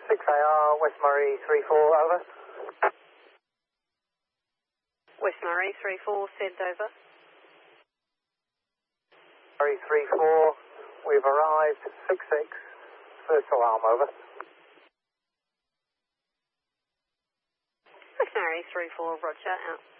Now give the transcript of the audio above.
6AR, West Murray 34, over. West Murray 34, send over. Murray 34, we've arrived, 66, first alarm, over. West Murray 34, roger, out.